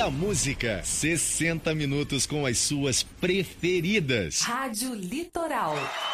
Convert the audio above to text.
da música. 60 minutos com as suas preferidas. Rádio Litoral.